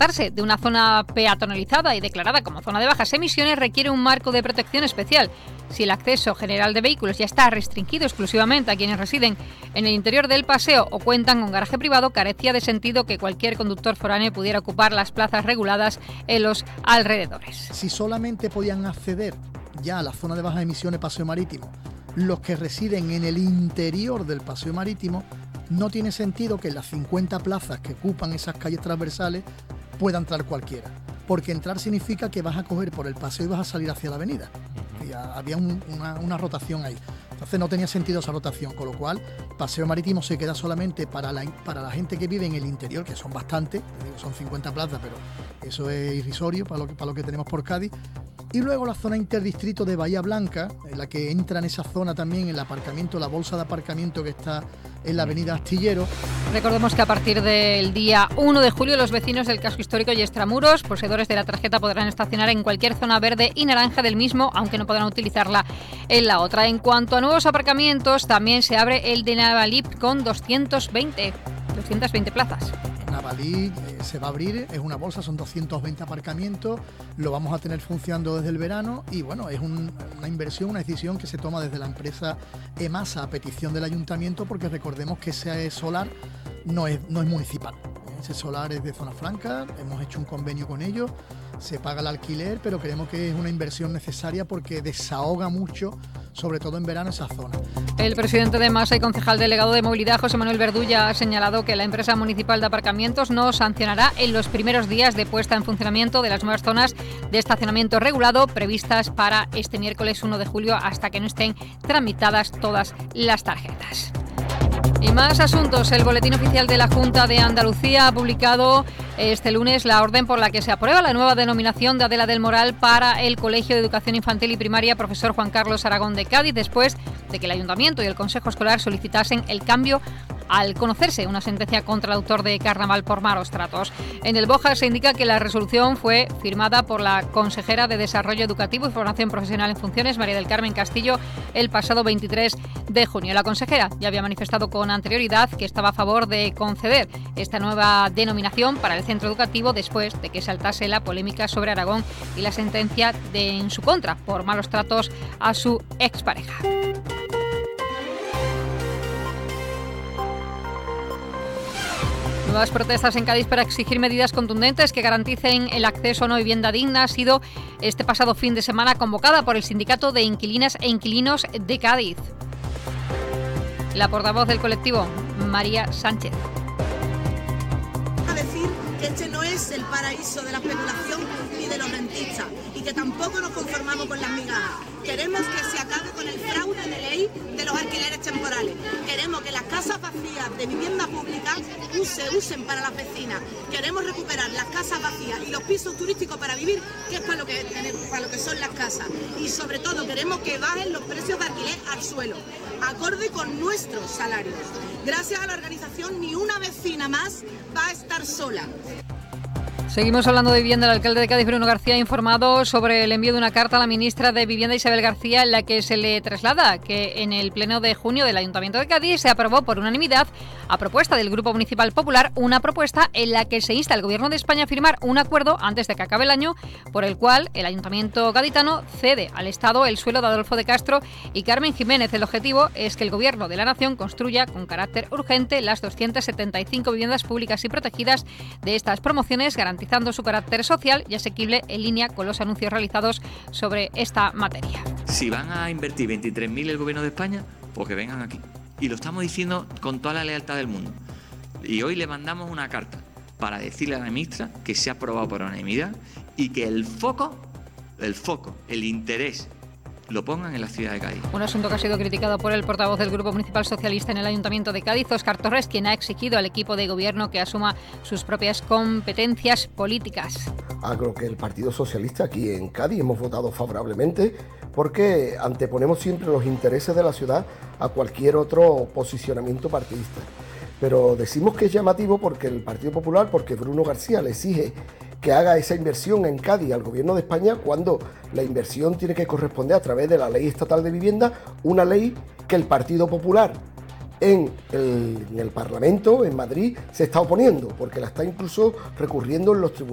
tratarse de una zona peatonalizada y declarada como zona de bajas emisiones, requiere un marco de protección especial. Si el acceso general de vehículos ya está restringido exclusivamente a quienes residen en el interior del paseo o cuentan con garaje privado, carecía de sentido que cualquier conductor foráneo pudiera ocupar las plazas reguladas en los alrededores. Si solamente podían acceder ya a la zona de bajas emisiones paseo marítimo los que residen en el interior del paseo marítimo, no tiene sentido que en las 50 plazas que ocupan esas calles transversales pueda entrar cualquiera, porque entrar significa que vas a coger por el paseo y vas a salir hacia la avenida. Y había una rotación ahí, entonces no tenía sentido esa rotación, con lo cual paseo marítimo se queda solamente para la gente que vive en el interior, que son bastantes, son 50 plazas, pero eso es irrisorio para lo que tenemos por Cádiz. Y luego la zona interdistrito de Bahía Blanca, en la que entra en esa zona también el aparcamiento, la bolsa de aparcamiento que está en la avenida Astillero. Recordemos que a partir del día 1 de julio los vecinos del casco histórico y extramuros, poseedores de la tarjeta, podrán estacionar en cualquier zona verde y naranja del mismo, aunque no podrán utilizarla en la otra. En cuanto a nuevos aparcamientos, también se abre el de Navalí con 220 plazas. Navalí se va a abrir, es una bolsa, son 220 aparcamientos, lo vamos a tener funcionando desde el verano y bueno, es una inversión, una decisión que se toma desde la empresa EMASA a petición del ayuntamiento, porque recordemos que ese solar no es municipal. Ese solar es de zona franca, hemos hecho un convenio con ellos, se paga el alquiler, pero creemos que es una inversión necesaria porque desahoga mucho, sobre todo en verano, esa zona. El presidente de EMASA y concejal delegado de movilidad, José Manuel Verdulla, ha señalado que la empresa municipal de aparcamientos no sancionará en los primeros días de puesta en funcionamiento de las nuevas zonas de estacionamiento regulado previstas para este miércoles 1 de julio hasta que no estén tramitadas todas las tarjetas. Y más asuntos. El Boletín Oficial de la Junta de Andalucía ha publicado este lunes la orden por la que se aprueba la nueva denominación de Adela del Moral para el Colegio de Educación Infantil y Primaria Profesor Juan Carlos Aragón de Cádiz, después de que el Ayuntamiento y el Consejo Escolar solicitasen el cambio al conocerse una sentencia contra el autor de Carnaval por malos tratos. En el BOJA se indica que la resolución fue firmada por la consejera de Desarrollo Educativo y Formación Profesional en Funciones, María del Carmen Castillo, el pasado 23 de junio. La consejera ya había manifestado con anterioridad que estaba a favor de conceder esta nueva denominación para el centro educativo después de que saltase la polémica sobre Aragón y la sentencia en su contra por malos tratos a su expareja. Nuevas protestas en Cádiz para exigir medidas contundentes que garanticen el acceso a una vivienda digna ha sido este pasado fin de semana convocada por el Sindicato de Inquilinas e Inquilinos de Cádiz. La portavoz del colectivo, María Sánchez. A decir que este no es el paraíso de la especulación ni de los rentistas y que tampoco nos conformamos con las migajas. Queremos que se acabe con el fraude de ley de los alquileres temporales. Queremos que las casas vacías de vivienda pública se usen para las vecinas. Queremos recuperar las casas vacías y los pisos turísticos para vivir, que es para lo que son las casas. Y sobre todo queremos que bajen los precios de alquiler al suelo, acorde con nuestros salarios. Gracias a la organización, ni una vecina más va a estar sola. Seguimos hablando de vivienda. El alcalde de Cádiz, Bruno García, ha informado sobre el envío de una carta a la ministra de Vivienda, Isabel García, en la que se le traslada que en el pleno de junio del Ayuntamiento de Cádiz se aprobó por unanimidad, a propuesta del Grupo Municipal Popular, una propuesta en la que se insta al Gobierno de España a firmar un acuerdo antes de que acabe el año, por el cual el Ayuntamiento gaditano cede al Estado el suelo de Adolfo de Castro y Carmen Jiménez. El objetivo es que el Gobierno de la Nación construya con carácter urgente las 275 viviendas públicas y protegidas de estas promociones, garantizando su carácter social y asequible en línea con los anuncios realizados sobre esta materia. Si van a invertir 23.000 el Gobierno de España, pues que vengan aquí. Y lo estamos diciendo con toda la lealtad del mundo. Y hoy le mandamos una carta para decirle a la ministra que se ha aprobado por unanimidad y que el foco, el interés, lo pongan en la ciudad de Cádiz. Un asunto que ha sido criticado por el portavoz del Grupo Municipal Socialista en el Ayuntamiento de Cádiz, Óscar Torres, quien ha exigido al equipo de gobierno que asuma sus propias competencias políticas. Creo que el Partido Socialista aquí en Cádiz hemos votado favorablemente porque anteponemos siempre los intereses de la ciudad a cualquier otro posicionamiento partidista. Pero decimos que es llamativo porque el Partido Popular, porque Bruno García le exige que haga esa inversión en Cádiz al Gobierno de España cuando la inversión tiene que corresponder a través de la Ley Estatal de Vivienda, una ley que el Partido Popular en el Parlamento, en Madrid, se está oponiendo, porque la está incluso recurriendo en los tribunales.